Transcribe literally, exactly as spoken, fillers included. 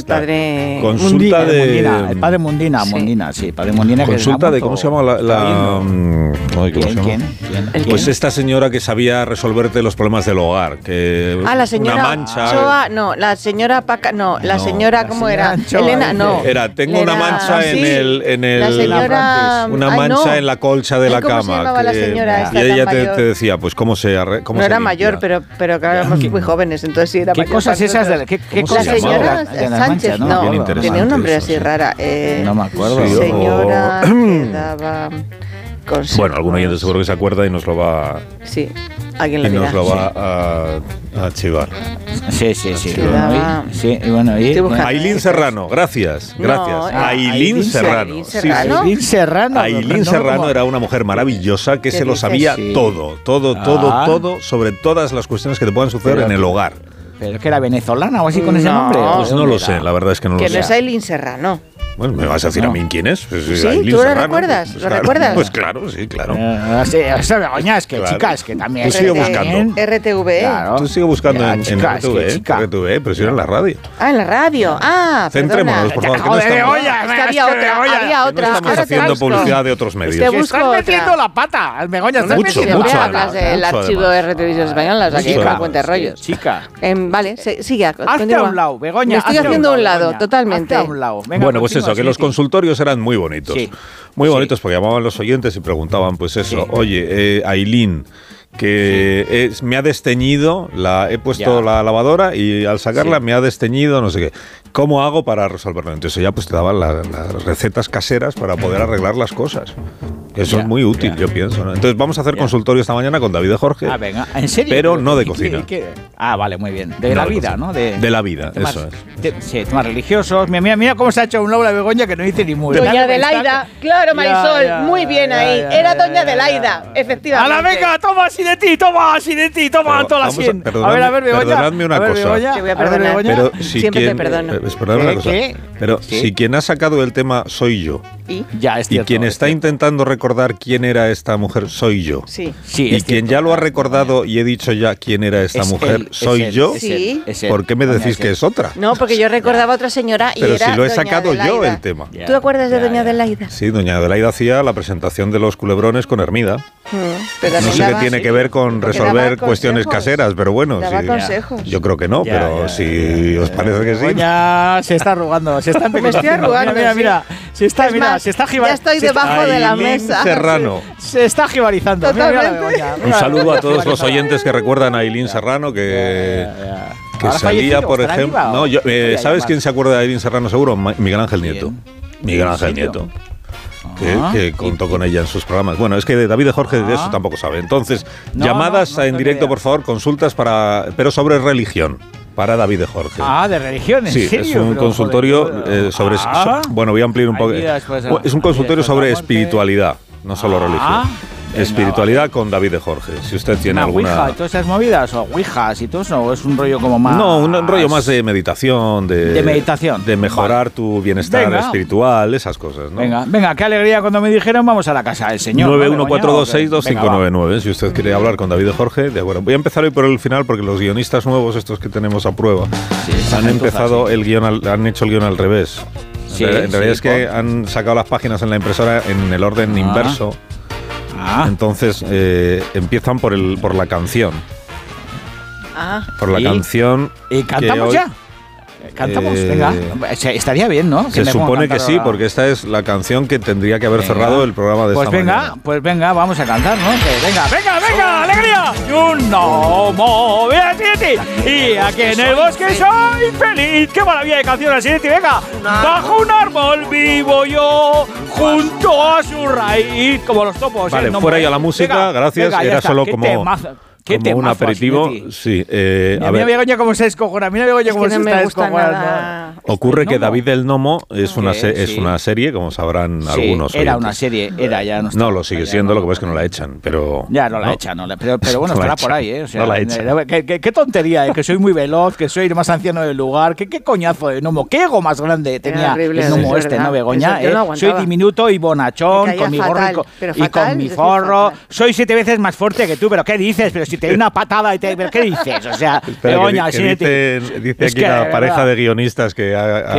padre Consulta Mundina, de... Mundina, el padre Mundina, Sí. Mundina, sí, padre Mundina. Consulta que de, ¿cómo se llama la...? la mm, ay, ¿cómo ¿Quién, se llama? quién, quién? ¿El Pues quién? esta señora que sabía resolverte los problemas del hogar. Que Ah, la señora una mancha... Ochoa, no, la señora Paca, no, la No, señora, la ¿cómo señora era? Anchoa, Elena, dice. no. Era, tengo una Era- mancha en sí, el... En el la señora... una ay, mancha no. en la colcha de Ay, la ¿cómo cama. se llamaba la que- señora esta y ella tan te, mayor? te decía, pues, ¿cómo se arre, cómo No se era limpia? mayor, pero, pero claro, éramos muy jóvenes, entonces sí era ¿Qué mayor cosas para esas de la, nosotros. qué, qué ¿Cómo La cosas se llamaba? señora de las Sánchez, manchas, no, Bien tenía interesante un nombre eso, así sí. rara. Eh, No me acuerdo. Sí, señora o- que daba consejos. Bueno, algún oyente seguro que se acuerda y nos lo va, Sí, alguien y lo nos dirá. lo va a, a chivar. Sí, sí, sí. Que Bueno, daba- y, sí, y bueno, y, Estoy buscando. Ailín Serrano, gracias, No, gracias. eh, Ailín Ailín Serrano. Ailín Sí, Serrano. sí. Ailín Serrano. Ailín no, Serrano como- era una mujer maravillosa que ¿Qué se lo dices? sabía Sí. todo, todo, todo, Ah. todo sobre todas las cuestiones que te puedan suceder Pero en el que- hogar. ¿Pero que era venezolana o así con ese No. nombre? ¿O Pues de no dónde lo era? sé, la verdad es que no Que lo no sé. es Aileen Serrano. Bueno, ¿me vas a decir No. a mí quién es? Pues, Sí, Ailín ¿tú lo Serrano, recuerdas? pues ¿Lo claro, recuerdas? Pues claro, sí, claro. Eh, sí, eso, Begoña, es que Claro. chicas, que también... Tú sigue que buscando. también- R T V E. Claro. Tú sigue buscando Ya, en, en chica, es que R T V E, chica. R T V E, pero si era en la radio. Ah, en la radio. Ah, Centrémonos, por favor, que no Joder, estamos, Begoña, Es que había es que otra, Begoña, había que no otra. estamos Ahora te haciendo busco. publicidad de otros medios. Te Que busco estás otra. metiendo la pata, Begoña. Estás Mucho, metiendo mucho, la Hablas pata. del mucho, archivo además. de R Televisión Española, o sea, que Mucho, no además. cuentes rollos. Chica. Em, vale, se- sigue. Hazte a continúa. un lado, Begoña. Me estoy hazte haciendo a un lado, Begoña. totalmente. Hazte a un lado. Venga, Bueno, pues continúa, eso, que los Sinetti. consultorios eran muy bonitos. Sí. Muy Sí. bonitos porque llamaban los oyentes y preguntaban, pues eso, Sí. oye, eh, Ailín, que es- me ha desteñido, la, he puesto Ya. la lavadora y al sacarla Sí. me ha desteñido, no sé qué. ¿Cómo hago para resolverlo? Entonces ya pues te daban la- las recetas caseras para poder arreglar las cosas. Eso Ya, es muy útil, ya. yo pienso, ¿no? Entonces vamos a hacer Ya. consultorio esta mañana con David de Jorge. Ah, venga, ¿en serio? Pero no de ¿qué- cocina. qué- qué? Ah, vale, muy bien. De No la de vida, cocina. ¿no? De, De la vida, temas- eso es. de- sí, temas religiosos. Mira, mira, mira cómo se ha hecho un lado la Begoña que no dice ni muy. Doña Está- Adelaida, está- claro, Marisol, Ya, ya, muy bien ya, ahí. ya, Era ya, Doña ya, Adelaida, ya. efectivamente. ¡A la venga! ¡Toma así de ti! ¡Toma así de ti! ¡Toma Pero toda la vamos a- cien! perdonadme- A ver, a ver, Begoña. perdonadme una a ver, cosa. Begoña, Te voy a a ver, perdonar. Begoña. Pero si Siempre te quien, perdono. eh, perdóname una ¿Qué? cosa. ¿Qué? Pero Sí. si quien ha sacado el tema soy yo ¿Y? Ya, es y cierto. quien es está cierto. intentando recordar quién era esta mujer soy yo. Sí. Sí, y es quien cierto. ya lo ha recordado y he dicho ya quién era esta Es mujer él, es soy él, yo. es Sí. él, es él. ¿Por qué me Doña decís que él. es otra? No, porque yo recordaba a otra señora y Pero era si lo he Doña sacado yo Adelaida. el tema. Ya, ¿Tú te acuerdas de ya, Doña ya. Adelaida? Sí, doña Adelaida hacía la presentación de los culebrones con Hermida. Mm, pero No también sé qué daba- tiene que ver con porque resolver daba cuestiones consejos. caseras, pero bueno, Daba sí. consejos. Yo creo que no, Ya, pero ya, si ya, os ya. parece que sí. Begoña se está arrugando, se está Me estoy empequeñeciendo. arrugando, Mira, mira, sí. mira. Se está, Es mira, más, se está ya jibar- estoy se está- debajo de la Ailín mesa. Serrano. Se está jibarizando. Mira, mira la Totalmente. Begoña, mira Un la saludo Begoña a todos los jibarizada. oyentes que recuerdan a Ailín Serrano, que, Ya, ya. que ¿Ahora salía, fallecido? por ¿Estará ejemplo... viva o- No, yo, eh, Ya, ¿sabes ya, quién más. se acuerda de Ailín Serrano seguro? Ma- Miguel Ángel ¿Quién? Nieto. Miguel ¿En Ángel serio? Nieto. Que, Ah. que contó con ella en sus programas. Bueno, es que de David de Jorge de Ah. eso tampoco sabe. Entonces, No, llamadas no, no en tengo directo, idea. por favor, consultas para, pero sobre religión, para David de Jorge. Ah, de religión, ¿en Sí, serio? es un Pero, consultorio joder, eh, sobre... ah. so- bueno, voy a ampliar un Hay poco. vidas, pues, es un hay consultorio vidas sobre de la muerte. espiritualidad, no solo Ah, religión. venga, Espiritualidad con David de Jorge. Si usted tiene ¿Una alguna... ouija y todas esas movidas? ¿O ouijas y todo eso? ¿O es un rollo como más...? No, un rollo más de meditación, de, De meditación. de mejorar tu bienestar Venga. espiritual, esas cosas, ¿no? Venga, venga, qué alegría cuando me dijeron vamos a la casa del señor. nueve ¿no, uno Begoña? cuatro dos seis dos Venga, cinco va. nueve nueve. Si usted quiere hablar con David de Jorge, de acuerdo. Voy a empezar hoy por el final porque los guionistas nuevos, estos que tenemos a prueba, Sí, esa han gentuza, empezado sí. el guión, al- han hecho el guión al revés. Sí, en, re- en realidad sí, es que por- han sacado las páginas en la impresora en el orden Ah. inverso. Ah, Entonces eh, empiezan por el por la canción. Ah, Por la ¿Y? canción. ¿y cantamos hoy- ya? ¿Cantamos? Eh, Venga. Se- Estaría bien, ¿no? Se me ponga a supone que cantar sí, ahora. porque esta es la canción que tendría que haber Venga. cerrado el programa de Pues esta venga, mañana. pues venga, vamos a cantar, ¿no? Que venga, venga, venga, alegría. Y un no Sinetti. Y aquí en el bosque soy feliz. Qué maravilla de canción, Sinetti, venga. Bajo un árbol vivo yo, junto a su raíz, como los topos. Vale, ¿eh? No, fuera hombre. ya la música, Venga, gracias. venga, ya Era está. solo Qué como, temazo, qué como un temazo, aperitivo. Sinetti. Sí, eh, Mira, a mira ver. Begoña cómo se descojona, mira Begoña es cómo que se no está me gusta descojonando. nada. Ocurre que ¿Cómo? David del Nomo es una, Sí, se- es sí. una serie, como sabrán Sí, algunos era oyentes. una serie, era ya no está. No, lo sigue Ya siendo, no. lo que pasa es que no la echan, pero... Ya no la echan, no la- pero, pero bueno, No la estará por echan, ahí, ¿eh? O sea, no la echan. eh, qué, qué- qué tontería, ¿eh? Que soy muy veloz, que soy el más anciano del lugar, que qué coñazo de gnomo, qué ego más grande tenía horrible, el gnomo es este, verdad. ¿no, Begoña? Eso yo ¿eh? no Soy aguantaba. diminuto y bonachón, Me caía con mi gorro y fatal, con, pero y con fatal, mi es decir, forro. fatal. Soy siete veces más fuerte que tú, pero ¿qué dices? Pero si te doy una patada y te... ¿Pero qué dices? O sea, Espera, que Begoña, di- que Sinetti, dice, dice es aquí que, la de pareja verdad, de guionistas que ha, ha